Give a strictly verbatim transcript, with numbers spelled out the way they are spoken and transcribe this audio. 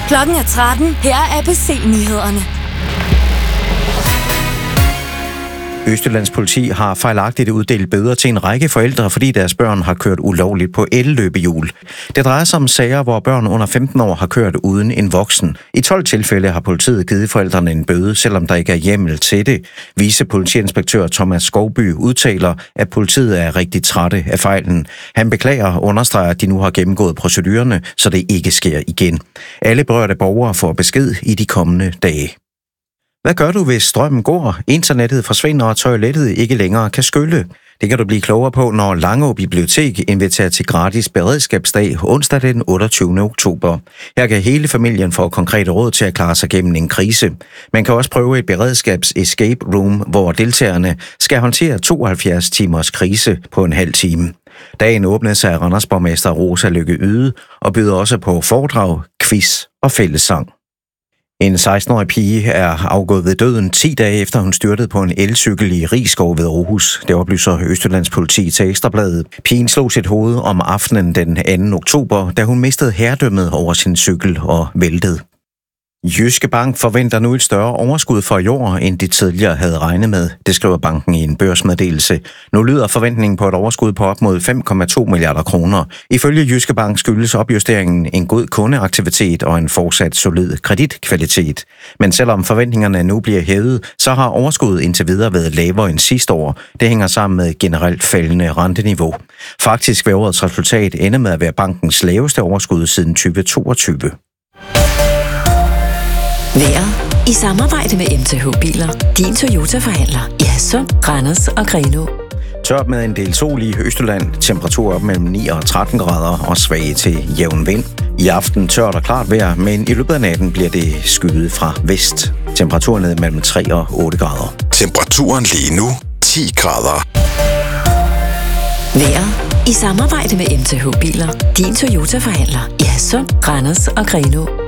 Klokken er tretten. Her er A B C-nyhederne. Østjyllands politi har fejlagtigt uddelt bøder til en række forældre, fordi deres børn har kørt ulovligt på elløbehjul. Det drejer sig om sager, hvor børn under femten år har kørt uden en voksen. I tolv tilfælde har politiet givet forældrene en bøde, selvom der ikke er hjemmel til det. Vicepolitiinspektør Thomas Skovby udtaler, at politiet er rigtig trætte af fejlen. Han beklager og understreger, at de nu har gennemgået procedurerne, så det ikke sker igen. Alle berørte borgere får besked i de kommende dage. Hvad gør du, hvis strømmen går, internettet forsvinder og toilettet ikke længere kan skylle? Det kan du blive klogere på, når Langå Bibliotek inviterer til gratis beredskabsdag onsdag den otteogtyvende oktober. Her kan hele familien få konkrete råd til at klare sig gennem en krise. Man kan også prøve et beredskabs escape room, hvor deltagerne skal håndtere tooghalvfjerds timers krise på en halv time. Dagen åbnes af Randers borgmester Rosa Lykke Yde og byder også på foredrag, quiz og fællessang. En seksten-årig pige er afgået ved døden ti dage efter hun styrtede på en elcykel i Risskov ved Aarhus. Det oplyser Østjyllands politi til Ekstrabladet. Pigen slog sit hoved om aftenen den anden oktober, da hun mistede herredømmet over sin cykel og væltede. Jyske Bank forventer nu et større overskud for i år, end de tidligere havde regnet med. Det skriver banken i en børsmeddelelse. Nu lyder forventningen på et overskud på op mod fem komma to milliarder kroner. Ifølge Jyske Bank skyldes opjusteringen en god kundeaktivitet og en fortsat solid kreditkvalitet. Men selvom forventningerne nu bliver hævet, så har overskuddet indtil videre været lavere end sidste år. Det hænger sammen med generelt faldende renteniveau. Faktisk vil årets resultat ende med at være bankens laveste overskud siden tyve toogtyve. Vejret i samarbejde med M T H Biler. Din Toyota-forhandler i Hadsund, Randers og Grenaa. Tørt med en del sol i Østjylland. Temperatur op mellem ni og tretten grader og svag til jævn vind. I aften tørt og klart vejr, men i løbet af natten bliver det skyet fra vest. Temperaturen ned mellem tre og otte grader. Temperaturen lige nu ti grader. Vejret i samarbejde med M T H Biler. Din Toyota-forhandler i Hadsund, Randers og Grenaa.